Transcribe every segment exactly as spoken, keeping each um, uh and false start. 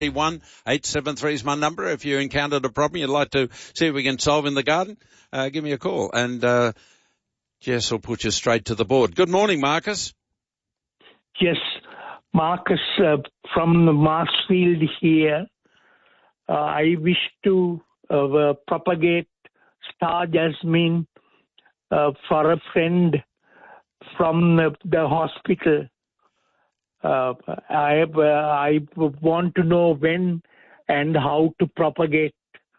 one eight seven three is my number. If you encountered a problem you'd like to see if we can solve in the garden, uh, give me a call, and uh, Jess will put you straight to the board. Good morning, Marcus. Yes, Marcus uh, from the Marsfield here. Uh, I wish to uh, propagate star jasmine uh, for a friend from the, the hospital. Uh, I have, uh, I want to know when and how to propagate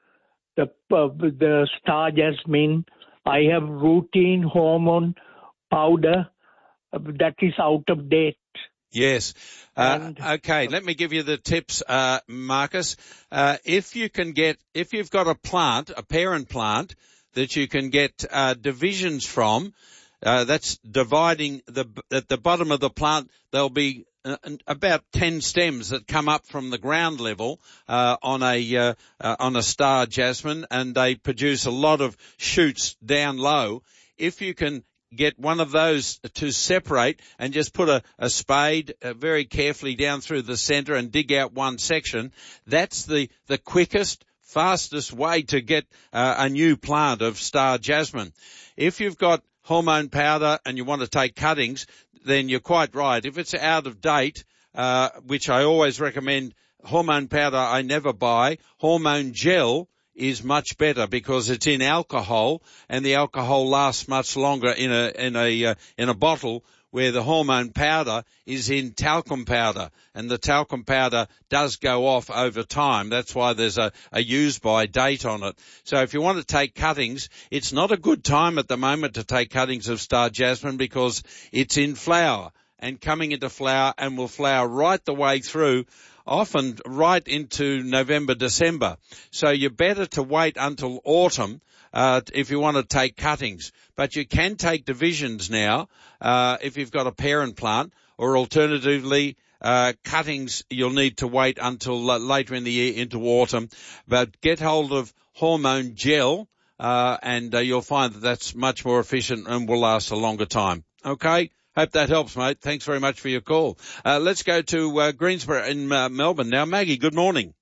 the uh, the star jasmine. I have routine hormone powder uh, that is out of date. Yes. Uh, okay, let me give you the tips, uh, Marcus. Uh, if you can get, if you've got a plant, a parent plant that you can get uh, divisions from, uh, that's dividing the, at the bottom of the plant, there'll be uh, about ten stems that come up from the ground level uh, on a uh, uh, on a star jasmine, and they produce a lot of shoots down low. If you can get one of those to separate and just put a, a spade uh, very carefully down through the centre and dig out one section, that's the, the quickest, fastest way to get uh, a new plant of star jasmine. If you've got hormone powder and you want to take cuttings, then you're quite right. If it's out of date, uh, which I always recommend, hormone powder I never buy, hormone gel is much better because it's in alcohol, and the alcohol lasts much longer in a in a uh, in a bottle, where the hormone powder is in talcum powder, and the talcum powder does go off over time. That's why there's a, a use by date on it. So if you want to take cuttings, it's not a good time at the moment to take cuttings of star jasmine because it's in flower and coming into flower, and will flower right the way through, often right into November, December. So you're better to wait until autumn uh, if you want to take cuttings. But you can take divisions now uh, if you've got a parent plant, or alternatively, uh, cuttings you'll need to wait until uh, later in the year into autumn. But get hold of hormone gel uh, and uh, you'll find that that's much more efficient and will last a longer time. Okay? Hope that helps, mate. Thanks very much for your call. Uh, let's go to uh, Greensboro in uh, Melbourne now. Maggie, good morning.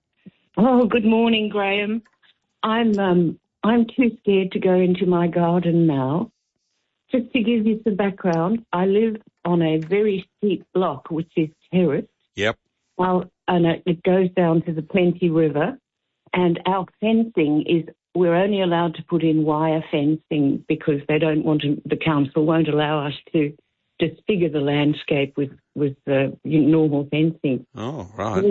Oh, good morning, Graham. I'm um, I'm too scared to go into my garden now. Just to give you some background, I live on a very steep block, which is terraced. Yep. Well, and it, it goes down to the Plenty River, and our fencing is, we're only allowed to put in wire fencing because they don't want to, the council won't allow us to disfigure the landscape with, with uh, normal fencing. Oh, right.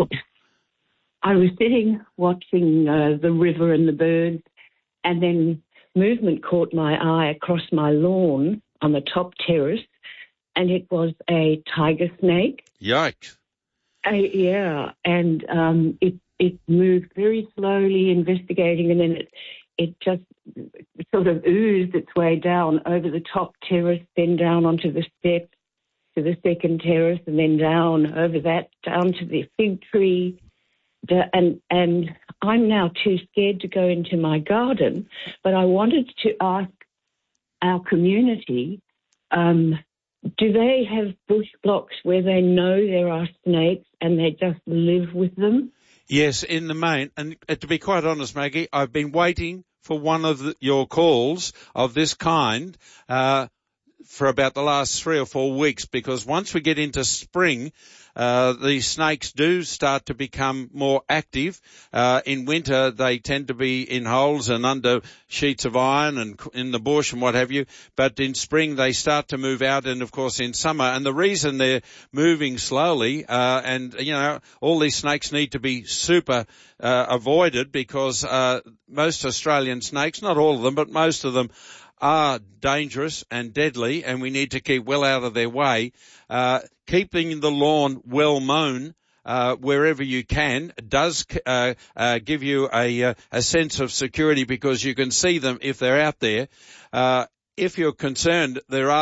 I was sitting watching uh, the river and the birds, and then movement caught my eye across my lawn on the top terrace, and it was a tiger snake. Yikes. Uh, yeah, and um, it it moved very slowly, investigating, and then it it just sort of oozed its way down over the top terrace, then down onto the steps to the second terrace, and then down over that, down to the fig tree. The, and and I'm now too scared to go into my garden, but I wanted to ask our community, um, do they have bush blocks where they know there are snakes and they just live with them? Yes, in the main. And uh, to be quite honest, Maggie, I've been waiting for one of the, your calls of this kind uh, for about the last three or four weeks, because once we get into spring, Uh, the snakes do start to become more active. Uh, in winter, they tend to be in holes and under sheets of iron and in the bush and what have you. But in spring, they start to move out, and of course in summer. And the reason they're moving slowly, uh, and you know, all these snakes need to be super uh, avoided, because uh, most Australian snakes, not all of them, but most of them, are dangerous and deadly, and we need to keep well out of their way. Uh, keeping the lawn well mown uh, wherever you can does uh, uh, give you a, a sense of security, because you can see them if they're out there. Uh, if you're concerned, there are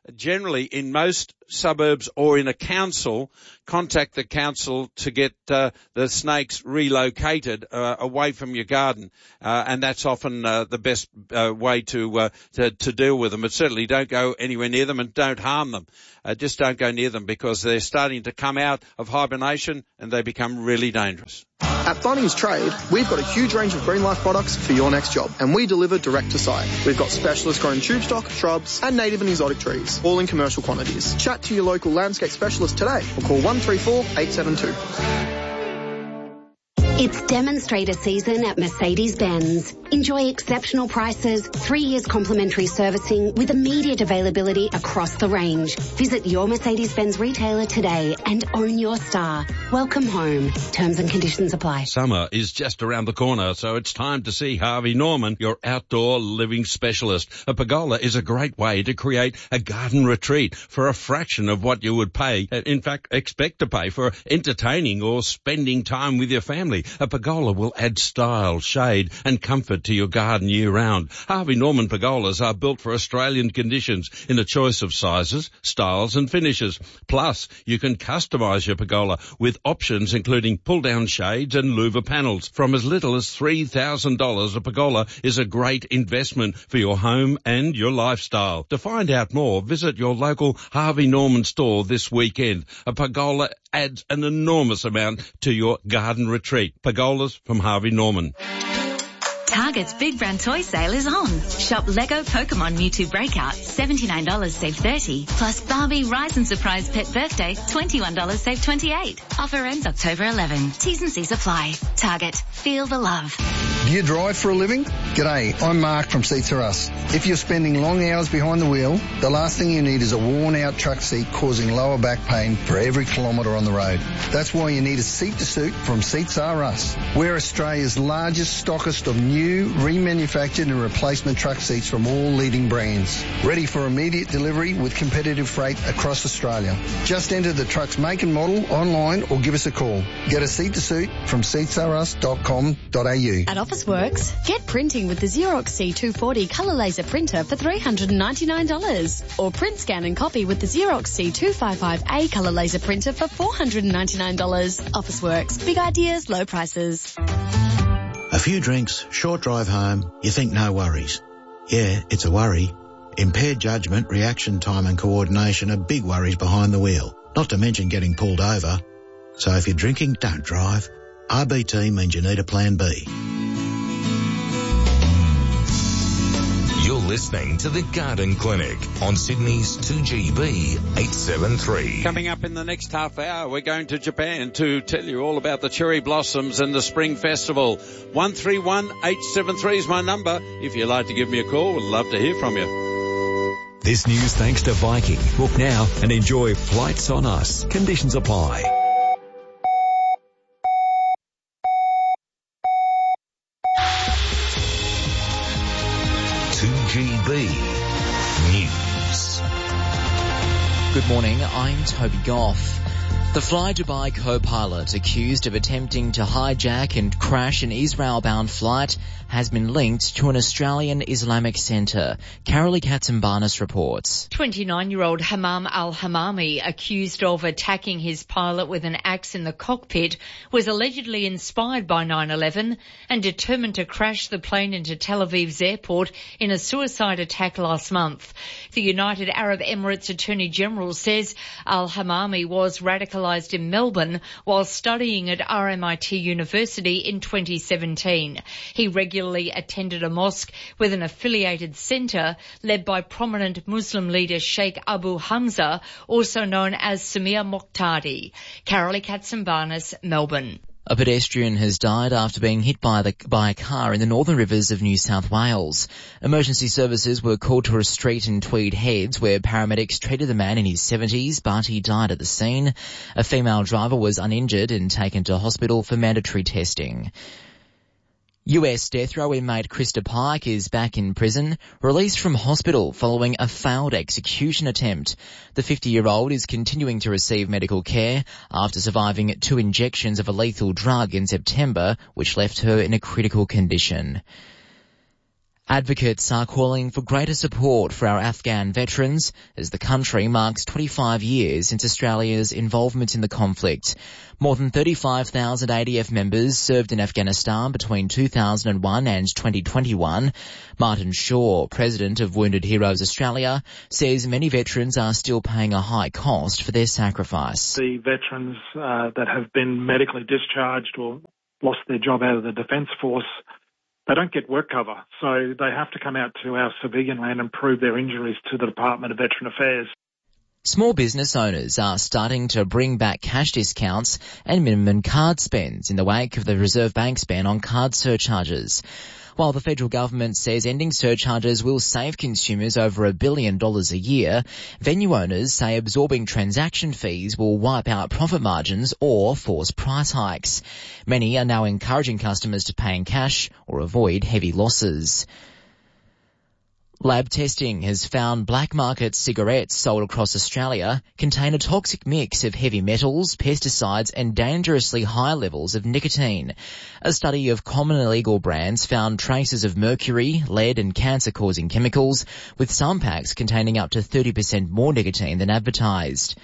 generally in most suburbs or in a council, contact the council to get uh, the snakes relocated uh, away from your garden, uh, and that's often uh, the best uh, way to, uh, to to deal with them. But certainly don't go anywhere near them and don't harm them. Uh, just don't go near them because they're starting to come out of hibernation and they become really dangerous. At Bunnings Trade, we've got a huge range of Green Life products for your next job, and we deliver direct to site. We've got specialist grown tube stock, shrubs, and native and exotic trees, all in commercial quantities. Chat to your local landscape specialist today or call one three four, eight seven two. It's demonstrator season at Mercedes-Benz. Enjoy exceptional prices, three years complimentary servicing with immediate availability across the range. Visit your Mercedes-Benz retailer today and own your star. Welcome home. Terms and conditions apply. Summer is just around the corner, so it's time to see Harvey Norman, your outdoor living specialist. A pergola is a great way to create a garden retreat for a fraction of what you would pay, in fact, expect to pay for entertaining or spending time with your family. A pergola will add style, shade and comfort to your garden year-round. Harvey Norman pergolas are built for Australian conditions in a choice of sizes, styles and finishes. Plus, you can customise your pergola with options including pull-down shades and louver panels. From as little as three thousand dollars, a pergola is a great investment for your home and your lifestyle. To find out more, visit your local Harvey Norman store this weekend. A pergola adds an enormous amount to your garden retreat. Pergolas from Harvey Norman. Target's Big Brand Toy Sale is on. Shop Lego Pokemon Mewtwo Breakout, seventy-nine dollars save thirty dollars. Plus Barbie Rise and Surprise Pet Birthday, twenty-one dollars save twenty-eight dollars. Offer ends October eleventh. T's and C's apply. Target. Feel the love. Do you drive for a living? G'day, I'm Mark from Seats Are Us. If you're spending long hours behind the wheel, the last thing you need is a worn-out truck seat causing lower back pain for every kilometre on the road. That's why you need a seat to suit from Seats Are Us. We're Australia's largest stockist of new, remanufactured and replacement truck seats from all leading brands. Ready for immediate delivery with competitive freight across Australia. Just enter the truck's make and model online or give us a call. Get a seat to suit from seats are us dot com dot a u. At Officeworks, get printing with the Xerox C two forty colour laser printer for three hundred ninety-nine dollars. Or print, scan and copy with the Xerox C two fifty-five A colour laser printer for four hundred ninety-nine dollars. Officeworks, big ideas, low prices. A few drinks, short drive home, you think no worries. Yeah, it's a worry. Impaired judgment, reaction time and coordination are big worries behind the wheel, not to mention getting pulled over. So if you're drinking, don't drive. R B T means you need a plan B. You're listening to The Garden Clinic on Sydney's two G B eight seventy-three. Coming up in the next half hour, we're going to Japan to tell you all about the cherry blossoms and the spring festival. one three one, eight seven three is my number. If you'd like to give me a call, we'd love to hear from you. This news thanks to Viking. Book now and enjoy Flights on Us. Conditions apply. two G B News. Good morning, I'm Toby Goff. The Fly Dubai co-pilot accused of attempting to hijack and crash an Israel-bound flight has been linked to an Australian Islamic centre. Carolee Katsimbarnis reports. twenty-nine-year-old Hammam al-Hammami, accused of attacking his pilot with an axe in the cockpit, was allegedly inspired by nine eleven and determined to crash the plane into Tel Aviv's airport in a suicide attack last month. The United Arab Emirates Attorney General says al-Hammami was radicalised in Melbourne while studying at R M I T University in twenty seventeen. He regularly attended a mosque with an affiliated centre led by prominent Muslim leader Sheikh Abu Hamza, also known as Samir Moqtadi. Carolee Katsimbarnis, Melbourne. A pedestrian has died after being hit by, the, by a car in the northern rivers of New South Wales. Emergency services were called to a street in Tweed Heads where paramedics treated the man in his seventies, but he died at the scene. A female driver was uninjured and taken to hospital for mandatory testing. U S death row inmate Krista Pike is back in prison, released from hospital following a failed execution attempt. The fifty-year-old is continuing to receive medical care after surviving two injections of a lethal drug in September, which left her in a critical condition. Advocates are calling for greater support for our Afghan veterans as the country marks twenty-five years since Australia's involvement in the conflict. More than thirty-five thousand A D F members served in Afghanistan between two thousand one and twenty twenty-one. Martin Shaw, president of Wounded Heroes Australia, says many veterans are still paying a high cost for their sacrifice. The veterans uh, that have been medically discharged or lost their job out of the Defence Force, they don't get work cover, so they have to come out to our civilian land and prove their injuries to the Department of Veteran Affairs. Small business owners are starting to bring back cash discounts and minimum card spends in the wake of the Reserve Bank's ban on card surcharges. While the federal government says ending surcharges will save consumers over a billion dollars a year, venue owners say absorbing transaction fees will wipe out profit margins or force price hikes. Many are now encouraging customers to pay in cash or avoid heavy losses. Lab testing has found black market cigarettes sold across Australia contain a toxic mix of heavy metals, pesticides and dangerously high levels of nicotine. A study of common illegal brands found traces of mercury, lead and cancer-causing chemicals, with some packs containing up to thirty percent more nicotine than advertised.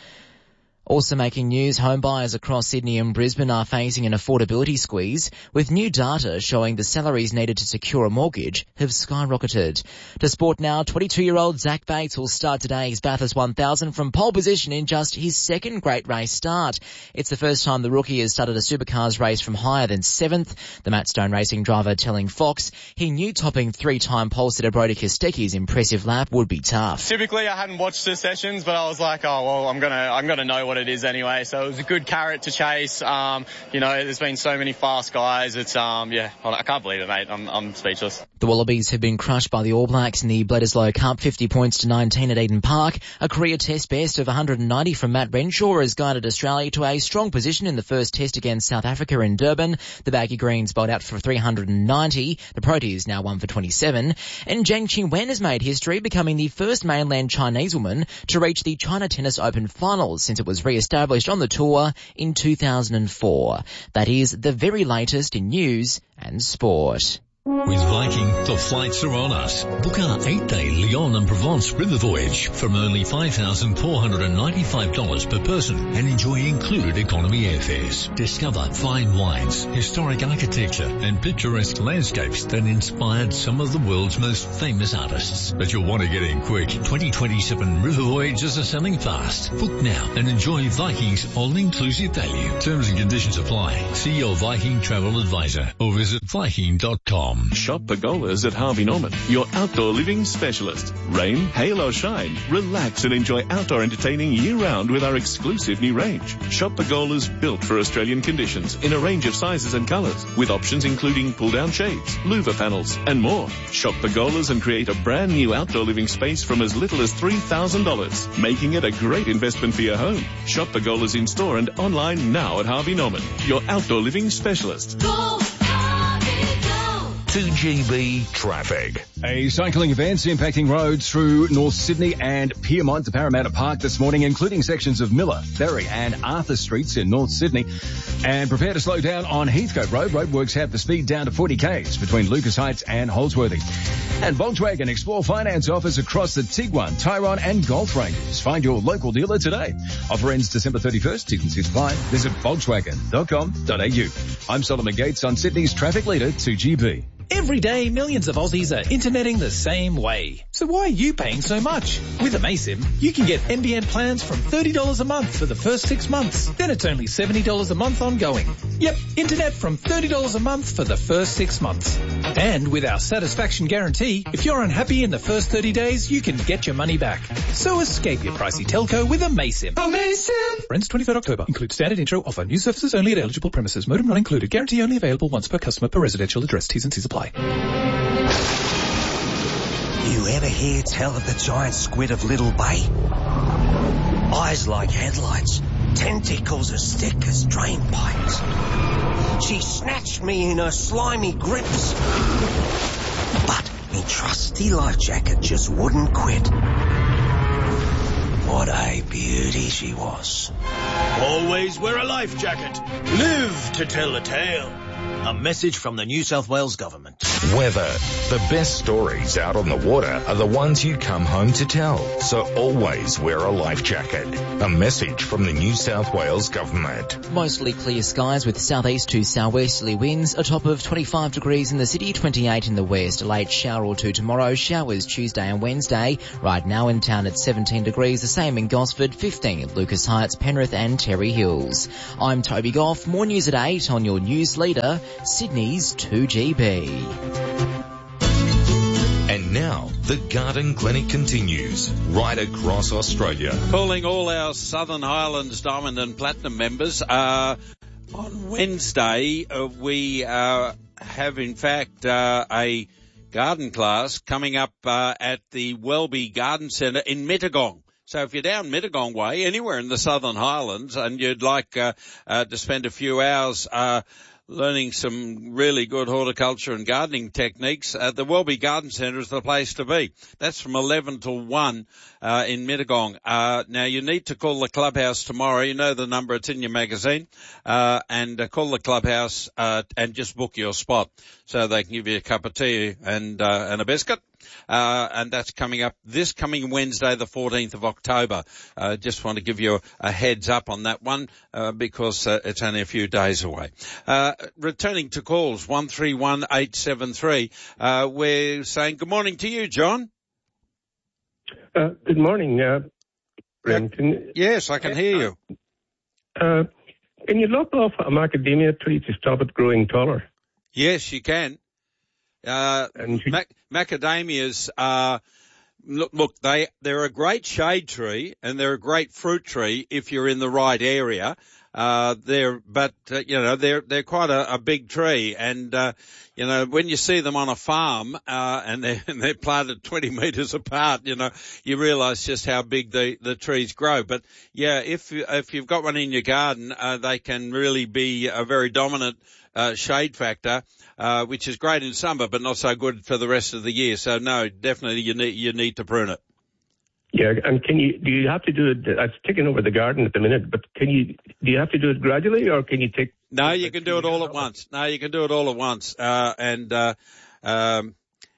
Also making news, home buyers across Sydney and Brisbane are facing an affordability squeeze, with new data showing the salaries needed to secure a mortgage have skyrocketed. To sport now, twenty-two-year-old Zach Bates will start today's Bathurst one thousand from pole position in just his second great race start. It's the first time the rookie has started a supercars race from higher than seventh. The Matt Stone Racing driver telling Fox he knew topping three-time pole sitter Brody Kostecki's impressive lap would be tough. Typically, I hadn't watched the sessions, but I was like, oh, well, I'm gonna, I'm gonna know what it is anyway, so it was a good carrot to chase. Um, you know, there's been so many fast guys. It's, um, yeah, I can't believe it, mate. I'm, I'm speechless. The Wallabies have been crushed by the All Blacks in the Bledisloe Cup, fifty points to nineteen at Eden Park. A career test best of one hundred ninety from Matt Renshaw has guided Australia to a strong position in the first test against South Africa in Durban. The Baggy Greens bowled out for three hundred ninety. The Proteas now one for twenty-seven. And Zhang Qinwen has made history, becoming the first mainland Chinese woman to reach the China Tennis Open finals since it was re-established on the tour in two thousand four. That is the very latest in news and sport. With Viking, the flights are on us. Book our eight-day Lyon and Provence river voyage from only five thousand four hundred ninety-five dollars per person and enjoy included economy airfares. Discover fine wines, historic architecture and picturesque landscapes that inspired some of the world's most famous artists. But you'll want to get in quick. twenty twenty-seven river voyages are selling fast. Book now and enjoy Viking's all-inclusive value. Terms and conditions apply. See your Viking travel advisor or visit viking dot com. Shop Pergolas at Harvey Norman, your outdoor living specialist. Rain, hail or shine, relax and enjoy outdoor entertaining year-round with our exclusive new range. Shop Pergolas built for Australian conditions in a range of sizes and colours, with options including pull-down shades, louver panels and more. Shop Pergolas and create a brand new outdoor living space from as little as three thousand dollars, making it a great investment for your home. Shop Pergolas in store and online now at Harvey Norman, your outdoor living specialist. two G B traffic. A cycling events impacting roads through North Sydney and Piermont to Parramatta Park this morning, including sections of Miller, Ferry and Arthur Streets in North Sydney. And prepare to slow down on Heathcote Road. Roadworks have the speed down to forty k's between Lucas Heights and Holsworthy. And Volkswagen Explore Finance offers across the Tiguan, Tyrone and Golf ranges. Find your local dealer today. Offer ends December thirty-first. T and C's apply. Visit volkswagen dot com dot a u. I'm Solomon Gates on Sydney's traffic leader, two G B. Every day, millions of Aussies are interneting the same way. So why are you paying so much? With Amaysim, you can get N B N plans from thirty dollars a month for the first six months. Then it's only seventy dollars a month ongoing. Yep, internet from thirty dollars a month for the first six months. And with our satisfaction guarantee, if you're unhappy in the first thirty days, you can get your money back. So escape your pricey telco with Amaysim. Amaysim! Ends twenty-third October. Includes standard intro offer. New services only at eligible premises. Modem not included. Guarantee only available once per customer per residential address. T's and C's apply. You ever hear tell of the giant squid of Little Bay? Eyes like headlights, tentacles as thick as drain pipes. She snatched me in her slimy grips. But me trusty life jacket just wouldn't quit. What a beauty she was. Always wear a life jacket. Live to tell the tale. A message from the New South Wales Government. Weather. The best stories out on the water are the ones you come home to tell. So always wear a life jacket. A message from the New South Wales Government. Mostly clear skies with southeast to southwesterly winds. A top of twenty-five degrees in the city, twenty-eight in the west. A late shower or two tomorrow. Showers Tuesday and Wednesday. Right now in town at seventeen degrees. The same in Gosford, fifteen at Lucas Heights, Penrith and Terry Hills. I'm Toby Goff. More news at eight on your news leader, Sydney's two G B. And now, the Garden Clinic continues right across Australia. Calling all our Southern Highlands Diamond and Platinum members. Uh, on Wednesday, uh, we uh, have, in fact, uh, a garden class coming up uh, at the Welby Garden Centre in Mittagong. So if you're down Mittagong Way, anywhere in the Southern Highlands, and you'd like uh, uh, to spend a few hours uh learning some really good horticulture and gardening techniques, uh, the Welby Garden Centre is the place to be. That's from eleven till one uh, in Mittagong. Uh, now, you need to call the clubhouse tomorrow. You know the number. It's in your magazine. Uh, and uh, call the clubhouse uh, and just book your spot so they can give you a cup of tea and, uh, and a biscuit. Uh, and that's coming up this coming Wednesday, the fourteenth of October. Uh, just want to give you a, a heads up on that one, uh, because uh, it's only a few days away. Uh, returning to calls, one three one eight seven three, uh, we're saying good morning to you, John. Uh, good morning, uh, Brenton. Yes, I can hear you. Uh, can you lop off a macadamia tree to stop it growing taller? Yes, you can. Uh, mac- macadamias are, look, look, they, they're a great shade tree and they're a great fruit tree if you're in the right area. Uh, they're, but, uh, you know, they're, they're quite a, a big tree and, uh, you know, when you see them on a farm, uh, and they're, and they're planted twenty metres apart, you know, you realise just how big the, the trees grow. But yeah, if, if you've got one in your garden, uh, they can really be a very dominant, uh, shade factor. Uh, which is great in summer, but not so good for the rest of the year. So no, definitely you need, you need to prune it. Yeah, and can you, do you have to do it, it's taking over the garden at the minute, but can you, do you have to do it gradually or can you take? No, you can do it all at once. No, you can do it all at once. Uh, and, uh, um,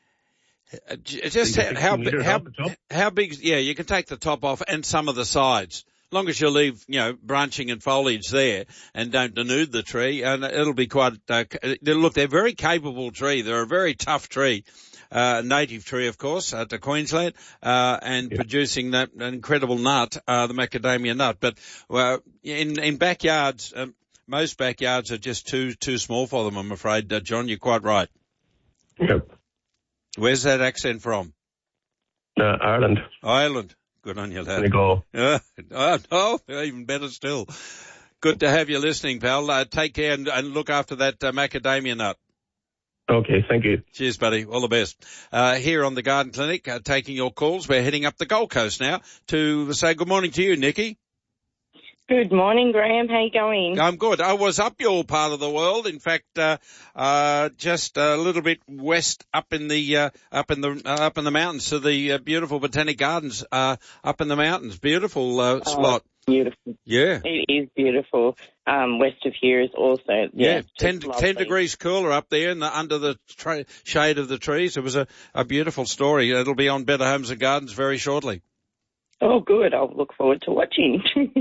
just how, how, how, how big, yeah, you can take the top off and some of the sides. Long as you leave, you know, branching and foliage there and don't denude the tree, and it'll be quite, uh, look, they're a very capable tree. They're a very tough tree, uh, native tree, of course, uh, to Queensland, uh, and yeah. producing that incredible nut, uh, the macadamia nut. But, well, in, in backyards, um, most backyards are just too, too small for them, I'm afraid. Uh, John, you're quite right. Yep. Where's that accent from? Uh, Ireland. Ireland. Good on you, lad. There you go. Uh, oh, oh, even better still. Good to have you listening, pal. Uh, take care and, and look after that uh, macadamia nut. Okay, thank you. Cheers, buddy. All the best. Uh, here on the Garden Clinic, uh, taking your calls. We're heading up the Gold Coast now to say good morning to you, Nikki. Good morning, Graham. How you going? I'm good. I was up your part of the world. In fact, uh, uh, just a little bit west up in the, uh, up in the, uh, up in the mountains to the uh, beautiful Botanic Gardens, uh, up in the mountains. Beautiful, uh, oh, spot. Beautiful. Yeah. It is beautiful. Um, west of here is also, yeah. yeah ten, ten degrees cooler up there in the, under the tra- shade of the trees. It was a, a beautiful story. It'll be on Better Homes and Gardens very shortly. Oh, good. I'll look forward to watching.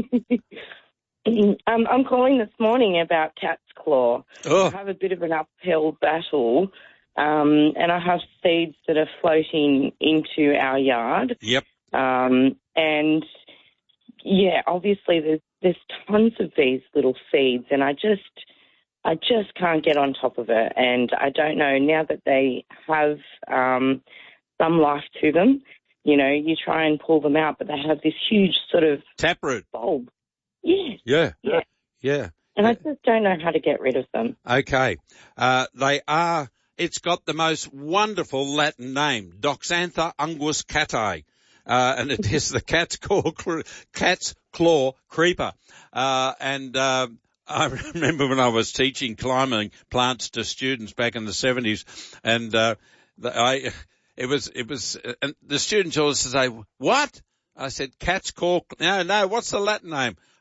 um, I'm calling this morning about cat's claw. Oh. I have a bit of an uphill battle, um, and I have seeds that are floating into our yard. Yep. Um, and, yeah, obviously there's, there's tons of these little seeds, and I just, I just can't get on top of it. And I don't know, now that they have um, some life to them, you know, you try and pull them out, but they have this huge sort of taproot bulb. Yeah. Yeah. Yeah. Yeah. And I just don't know how to get rid of them. Okay. Uh, they are, it's got the most wonderful Latin name, Doxantha unguis catae. Uh, and it is the cat's claw, cat's claw creeper. Uh, and, uh, I remember when I was teaching climbing plants to students back in the seventies, and, uh, the, I, It was, it was, uh, and the students always say, what? I said, cat's claw, no, no, what's the Latin name?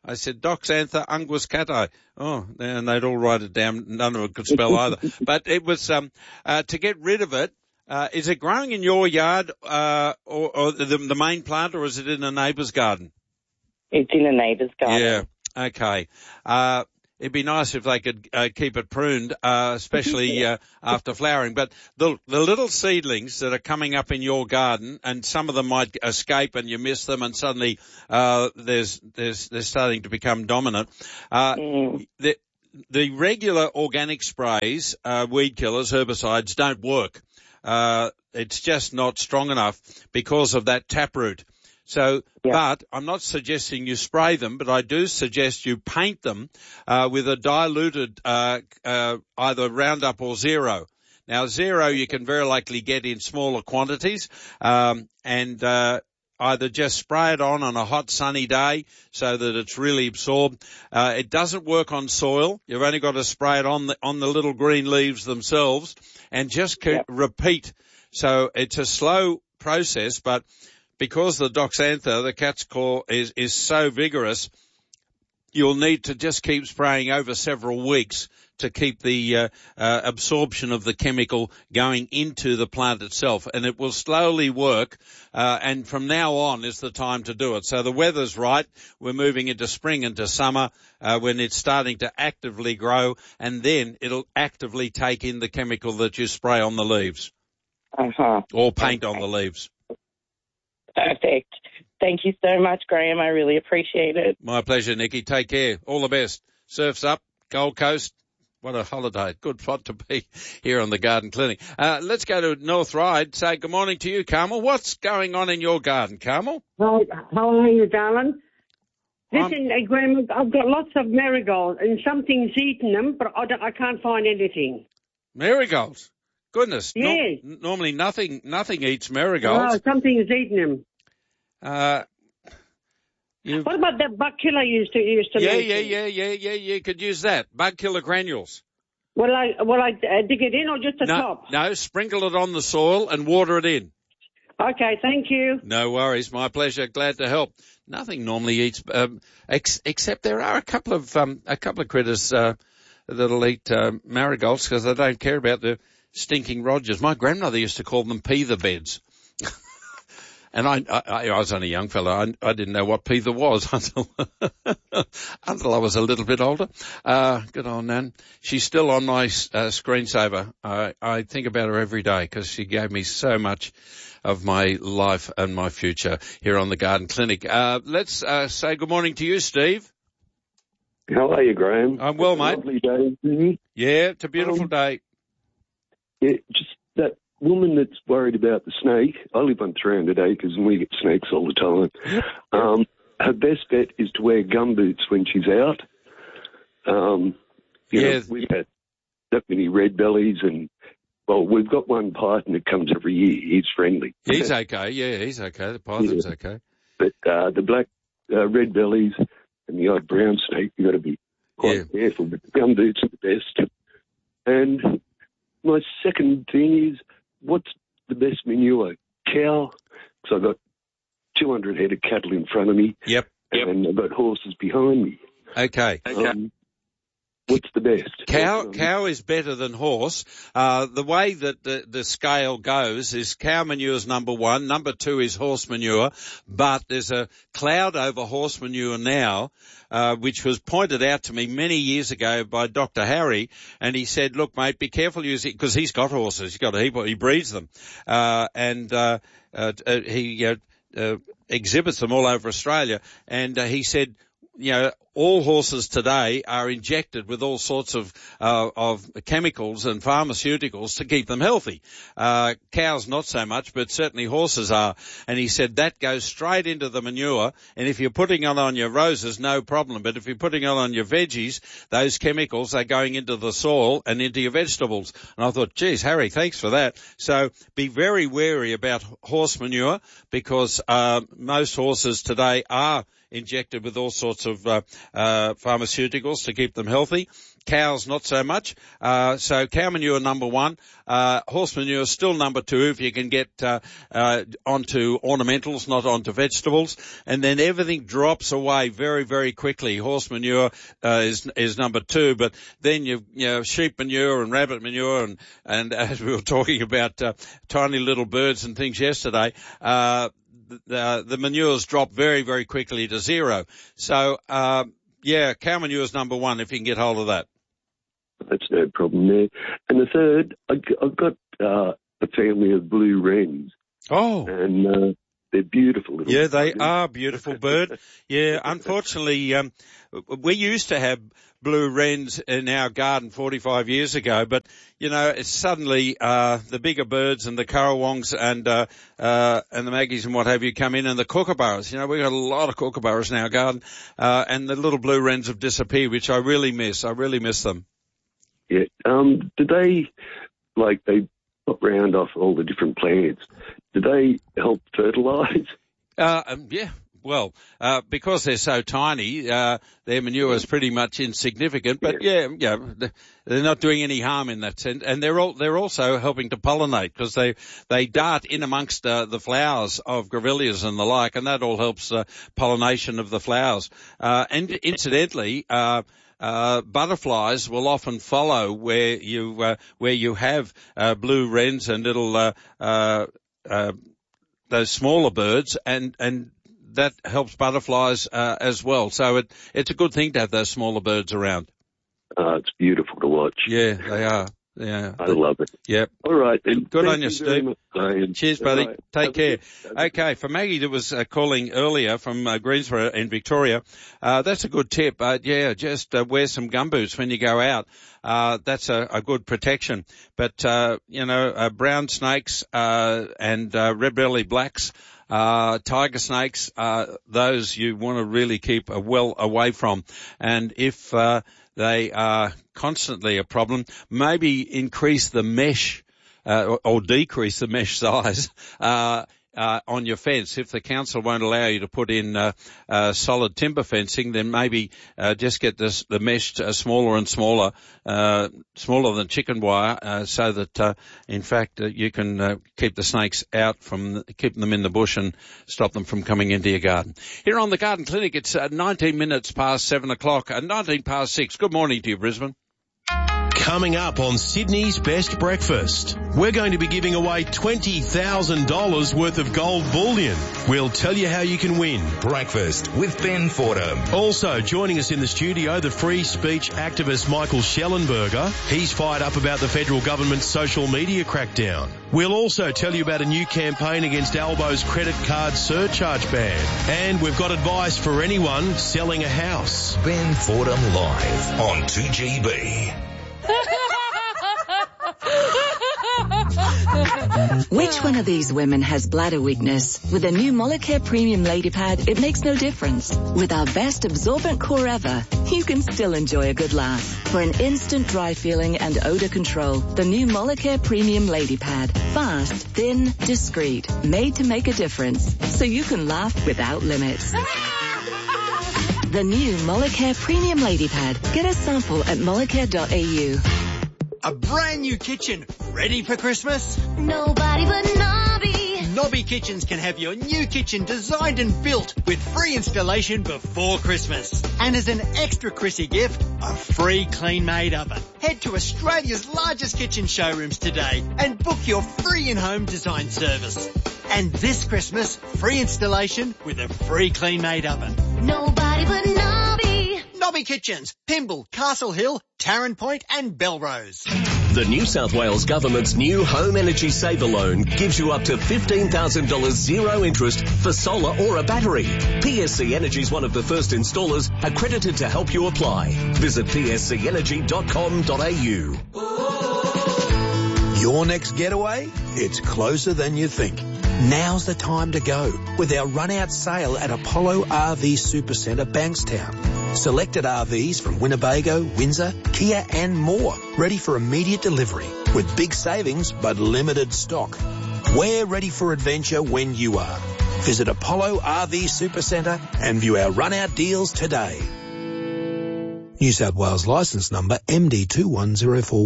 I said, Doxantha unguiscata. Oh, and they'd all write it down. None of them could spell either. But it was, um, uh, to get rid of it. Uh, is it growing in your yard, uh, or, or the, the main plant, or is it in a neighbour's garden? It's in a neighbour's garden. Yeah. Okay. Uh, It'd be nice if they could uh, keep it pruned, uh, especially uh, after flowering. But the the little seedlings that are coming up in your garden, and some of them might escape and you miss them, and suddenly uh, there's there's they're starting to become dominant. Uh, mm. the, the regular organic sprays, uh, weed killers, herbicides, don't work. Uh, it's just not strong enough because of that taproot. So, yeah. But I'm not suggesting you spray them, but I do suggest you paint them uh, with a diluted uh, uh, either Roundup or Zero. Now, Zero you can very likely get in smaller quantities, um, and uh, either just spray it on on a hot sunny day so that it's really absorbed. Uh, it doesn't work on soil. You've only got to spray it on the on the little green leaves themselves, and just keep, yeah. repeat. So it's a slow process, but because the Doxantha, the cat's claw, is, is so vigorous, you'll need to just keep spraying over several weeks to keep the uh, uh, absorption of the chemical going into the plant itself. And it will slowly work, uh, and from now on is the time to do it. So the weather's right. We're moving into spring, into summer, uh, when it's starting to actively grow, and then it'll actively take in the chemical that you spray on the leaves. Uh-huh. Or paint on the leaves. Perfect. Thank you so much, Graham. I really appreciate it. My pleasure, Nikki. Take care. All the best. Surf's up. Gold Coast. What a holiday. Good spot to be here on the Garden Clinic. Uh, let's go to North Ryde. Say good morning to you, Carmel. What's going on in your garden, Carmel? Hi, how are you, darling? Listen, um, Graham, I've got lots of marigolds and something's eaten them, but I, don't, I can't find anything. Marigolds? Goodness. Yes. No, normally nothing, nothing eats marigolds. Oh, something is eating them. Uh, what about that bug killer you used to, used to Yeah, mention? yeah, yeah, yeah, yeah, you could use that. Bug killer granules. Will I, will I uh, dig it in or just the no, top? No, sprinkle it on the soil and water it in. Okay, thank you. No worries. My pleasure. Glad to help. Nothing normally eats, um, ex- except there are a couple of, um, a couple of critters, uh, that'll eat, uh, marigolds because they don't care about the stinking Rogers. My grandmother used to call them peether beds. And I, I, I was only a young fellow. I, I didn't know what peether was until, until I was a little bit older. Uh, good old Nan. She's still on my, uh, screensaver. I, I think about her every day because she gave me so much of my life and my future here on the Garden Clinic. Uh, let's, uh, say good morning to you, Steve. How are you, Graham? I'm well, it's a mate. Lovely day. Mm-hmm. Yeah, it's a beautiful um, day. Yeah, just that woman that's worried about the snake. I live on three hundred acres and we get snakes all the time. Um, her best bet is to wear gumboots when she's out. Um, you yeah. know, we've had that many red bellies and, well, we've got one python that comes every year. He's friendly. He's okay. Yeah, he's okay. The python's yeah. okay. But uh, the black uh, red bellies and the odd brown snake, you've got to be quite yeah. careful. But the gumboots are the best. And my second thing is, what's the best manure? Cow, because I've got two hundred head of cattle in front of me. Yep. And I've got horses behind me. Okay. Okay. Um, what's the best? Cow, cow is better than horse. Uh, the way that the, the scale goes is cow manure is number one, number two is horse manure, but there's a cloud over horse manure now, uh, which was pointed out to me many years ago by Doctor Harry, and he said, look, mate, be careful using, because he's got horses, he's got a heap, he breeds them, uh, and, uh, uh, he, uh, uh, exhibits them all over Australia, and uh, he said, you know, all horses today are injected with all sorts of uh, of chemicals and pharmaceuticals to keep them healthy. Uh, cows not so much, but certainly horses are. And he said that goes straight into the manure. And if you're putting it on your roses, no problem. But if you're putting it on your veggies, those chemicals are going into the soil and into your vegetables. And I thought, geez, Harry, thanks for that. So be very wary about horse manure because uh, most horses today are injected with all sorts of uh, uh, pharmaceuticals to keep them healthy. cows not so much. Uh, so cow manure number one, uh, horse manure still number two if you can get uh, uh, onto ornamentals, not onto vegetables, and then everything drops away very, very quickly. Horse manure uh, is is number two, but then you you know sheep manure and rabbit manure, and and as we were talking about uh, tiny little birds and things yesterday, uh, the, the manures drop very, very quickly to zero. So uh, yeah, cow manure is number one if you can get hold of that. That's no problem there. And the third, I, I've got uh, a family of blue wrens. Oh. And uh, they're beautiful little Yeah, they birds. are beautiful bird. Yeah, unfortunately, um, we used to have blue wrens in our garden forty-five years ago, but, you know, it's suddenly uh, the bigger birds and the currawongs and uh, uh, and the maggies and what have you come in, and the kookaburras. You know, we've got a lot of kookaburras in our garden, uh, and the little blue wrens have disappeared, which I really miss. I really miss them. Yeah. Um, do they, like, they pop round off all the different plants, do they help fertilise? Uh, um, yeah. Well, uh, because they're so tiny, uh, their manure is pretty much insignificant, but yeah, yeah, they're not doing any harm in that sense. And they're all, they're also helping to pollinate because they, they dart in amongst, uh, the flowers of grevilleas and the like, and that all helps, uh, pollination of the flowers. Uh, and incidentally, uh, Uh, butterflies will often follow where you uh, where you have uh, blue wrens and little uh, uh, uh, those smaller birds, and and that helps butterflies uh, as well. So it it's a good thing to have those smaller birds around. Uh, it's beautiful to watch. Yeah, they are. Yeah, I love it. Yep. All right. Then. Good Thank on you, Steve. Much, Cheers, buddy. Right. Take care. Okay, for Maggie that was uh, calling earlier from uh, Greensboro in Victoria, uh, that's a good tip. Uh, yeah, just uh, wear some gumboots when you go out. Uh, that's a, a good protection. But, uh, you know, uh, brown snakes, uh, and, uh, red-bellied blacks, uh, tiger snakes, uh, those you want to really keep uh, well away from. And if, uh, they are constantly a problem, maybe increase the mesh, uh, or, or decrease the mesh size, uh, Uh, on your fence. If the council won't allow you to put in uh, uh, solid timber fencing, then maybe uh, just get this, the mesh uh, smaller and smaller, uh, smaller than chicken wire, uh, so that uh, in fact uh, you can uh, keep the snakes out from keeping them in the bush and stop them from coming into your garden. Here on the Garden Clinic, it's uh, nineteen minutes past seven o'clock, and uh, nineteen past six. Good morning to you, Brisbane. Coming up on Sydney's Best Breakfast, we're going to be giving away twenty thousand dollars worth of gold bullion. We'll tell you how you can win. Breakfast with Ben Fordham. Also joining us in the studio, the free speech activist Michael Schellenberger. He's fired up about the federal government's social media crackdown. We'll also tell you about a new campaign against Albo's credit card surcharge ban. And we've got advice for anyone selling a house. Ben Fordham live on two G B. Which one of these women has bladder weakness? With a new Molicare Premium Lady Pad, it makes no difference. With our best absorbent core ever, you can still enjoy a good laugh. For an instant dry feeling and odor control, the new Molicare Premium Lady Pad. Fast, thin, discreet, made to make a difference, so you can laugh without limits. The new Molicare Premium Lady Pad. Get a sample at molicare dot a u. A brand new kitchen, ready for Christmas? Nobody but Nobby. Nobby Kitchens can have your new kitchen designed and built with free installation before Christmas. And as an extra Chrissy gift, a free clean-made oven. Head to Australia's largest kitchen showrooms today and book your free in-home design service. And this Christmas, free installation with a free clean-made oven. Nobody but Nobby. Nobby Kitchens, Pymble, Castle Hill, Tarrant Point and Belrose. The New South Wales Government's new Home Energy Saver Loan gives you up to fifteen thousand dollars zero interest for solar or a battery. P S C Energy is one of the first installers accredited to help you apply. Visit p s c energy dot com dot a u. Your next getaway? It's closer than you think. Now's the time to go with our run-out sale at Apollo R V Supercentre, Bankstown. Selected R Vs from Winnebago, Windsor, Kia and more, ready for immediate delivery with big savings but limited stock. We're ready for adventure when you are. Visit Apollo R V Supercentre and view our run-out deals today. New South Wales licence number M D two one zero four.